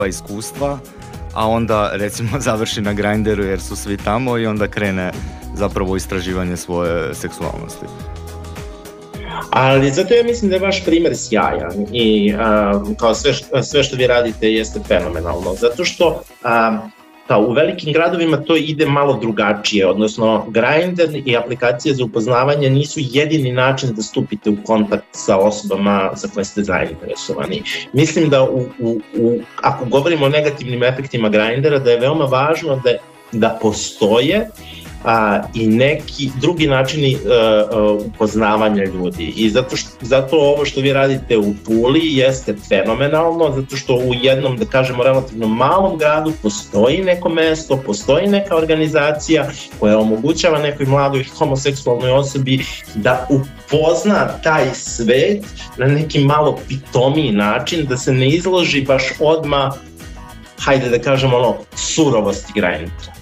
iskustva, a onda recimo završi na Grindru jer su svi tamo i onda krene zapravo istraživanje svoje seksualnosti. Ali zato ja mislim da je vaš primjer sjajan i kao sve što vi radite jeste fenomenalno, zato što u velikim gradovima to ide malo drugačije, odnosno Grindr i aplikacije za upoznavanje nisu jedini način da stupite u kontakt sa osobama za koje ste zainteresovani. Mislim da ako govorimo o negativnim efektima Grindra, da je veoma važno da postoje i neki drugi načini upoznavanja ljudi. I zato ovo što vi radite u Puli jeste fenomenalno, zato što u jednom, da kažemo, relativno malom gradu postoji neko mesto, postoji neka organizacija koja omogućava nekoj mladoj homoseksualnoj osobi da upozna taj svet na neki malo pitomiji način, da se ne izloži baš odmah, hajde da kažemo, surovosti Grindra.